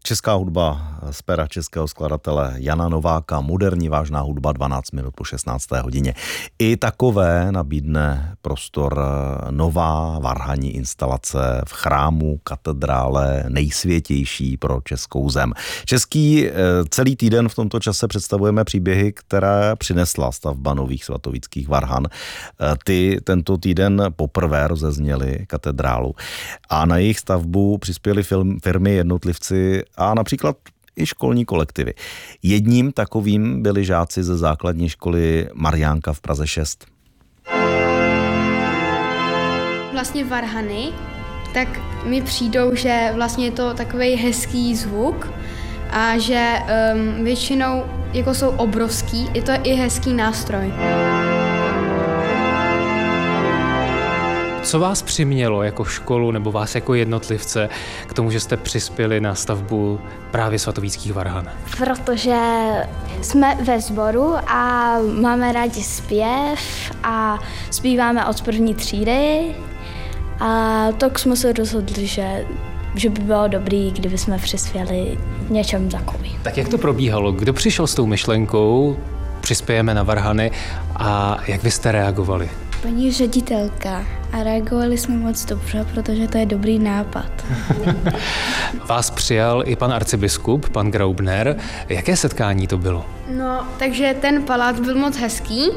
Česká hudba z pera českého skladatele Jana Nováka, moderní vážná hudba 12 minut po 16. hodině. I takové nabídne prostor nová varhanní instalace v chrámu katedrále, nejsvětější pro českou zem. Český celý týden v tomto čase představujeme příběhy, které přinesla stavba nových svatovických varhan. Ty tento týden poprvé rozezněly katedrálu a na jejich stavbu přispěly firmy, jednotlivci a například i školní kolektivy. Jedním takovým byli žáci ze základní školy Mariánka v Praze 6. Vlastně varhany, tak mi přijdou, že vlastně je to takový hezký zvuk a že většinou jako jsou obrovský, je to i hezký nástroj. Co vás přimělo jako školu nebo vás jako jednotlivce k tomu, že jste přispěli na stavbu právě svatovíckých varhan? Protože jsme ve sboru a máme rádi zpěv a zpíváme od první třídy a tak jsme se rozhodli, že by bylo dobrý, kdyby jsme přispěli něčem takovým. Tak jak to probíhalo? Kdo přišel s tou myšlenkou, přispějeme na varhany a jak vy jste reagovali? Paní ředitelka a reagovali jsme moc dobře, protože to je dobrý nápad. Vás přijal i pan arcibiskup, pan Graubner. Jaké setkání to bylo? No, takže ten palác byl moc hezký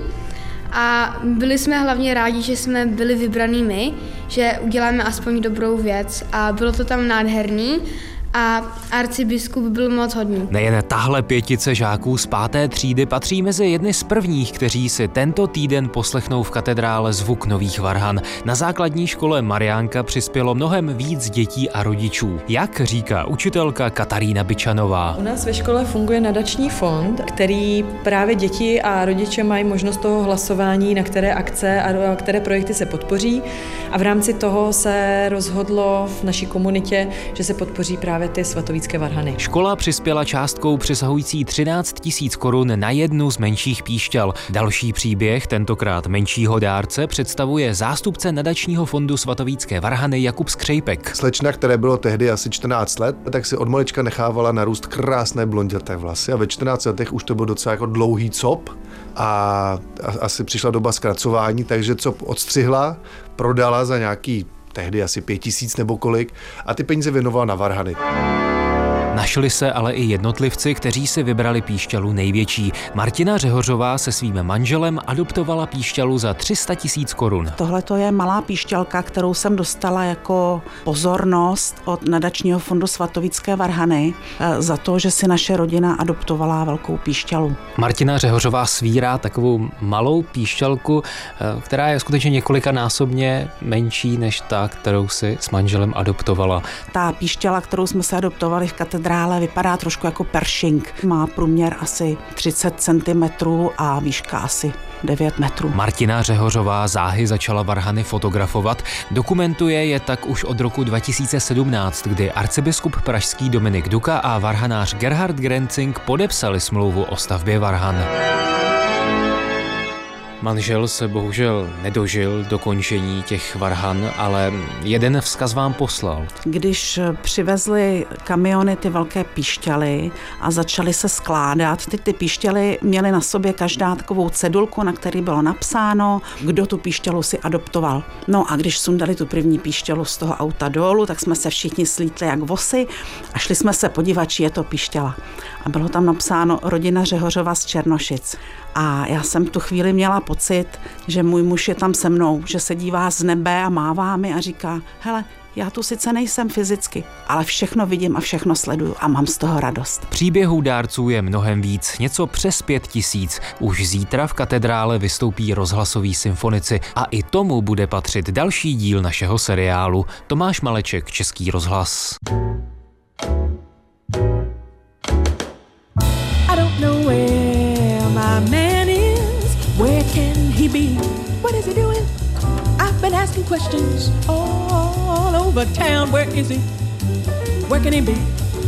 a byli jsme hlavně rádi, že jsme byli vybraný my, že uděláme aspoň dobrou věc a bylo to tam nádherný. A arcibiskup byl moc hodný. Nejen tahle pětice žáků z 5. třídy patří mezi jedny z prvních, kteří si tento týden poslechnou v katedrále zvuk nových varhan. Na základní škole Mariánka přispělo mnohem víc dětí a rodičů. Jak říká učitelka Katarína Byčanová. U nás ve škole funguje nadační fond, který právě děti a rodiče mají možnost toho hlasování, na které akce a které projekty se podpoří. A v rámci toho se rozhodlo v naší komunitě, že se podpoří právě ty svatovícké varhany. Škola přispěla částkou přesahující 13 000 korun na jednu z menších píšťal. Další příběh, tentokrát menšího dárce, představuje zástupce nadačního fondu svatovícké varhany Jakub Skřejpek. Slečna, které bylo tehdy asi 14 let, tak si od malička nechávala narůst krásné blonděté vlasy a ve 14 letech už to byl docela jako dlouhý cop a asi přišla doba zkracování, takže cop odstřihla, prodala za nějaký tehdy asi 5 000 nebo kolik a ty peníze věnovala na varhany. Našli se ale i jednotlivci, kteří si vybrali píšťalu největší. Martina Řehořová se svým manželem adoptovala píšťalu za 300 000 korun. Tohle to je malá píšťalka, kterou jsem dostala jako pozornost od nadačního fondu svatovícké varhany za to, že si naše rodina adoptovala velkou píšťalu. Martina Řehořová svírá takovou malou píšťalku, která je skutečně několikanásobně menší než ta, kterou si s manželem adoptovala. Ta píšťala, kterou jsme se adoptovali v katedrále, vypadá trošku jako peršing. Má průměr asi 30 cm a výška asi 9 metrů. Martina Řehořová záhy začala varhany fotografovat. Dokumentuje je tak už od roku 2017, kdy arcibiskup pražský Dominik Duka a varhanář Gerhard Grencing podepsali smlouvu o stavbě varhan. Manžel se bohužel nedožil dokončení těch varhan, ale jeden vzkaz vám poslal. Když přivezli kamiony ty velké píšťaly a začaly se skládat, ty píšťaly měly na sobě každá takovou cedulku, na který bylo napsáno, kdo tu píšťalu si adoptoval. No a když sundali tu první píšťalu z toho auta dolů, tak jsme se všichni slítli jak vosy a šli jsme se podívat, či je to píšťala. A bylo tam napsáno rodina Řehořova z Černošic. A já jsem tu chvíli měla pocit, že můj muž je tam se mnou, že se dívá z nebe a mává mi a říká, hele, já tu sice nejsem fyzicky, ale všechno vidím a všechno sleduju a mám z toho radost. Příběhů dárců je mnohem víc, něco přes 5 000. Už zítra v katedrále vystoupí rozhlasoví symfonici a i tomu bude patřit další díl našeho seriálu. Tomáš Maleček, Český rozhlas. I don't know where my man is. Where can he be? What is he doing? I've been asking questions all over town. Where is he? Where can he be?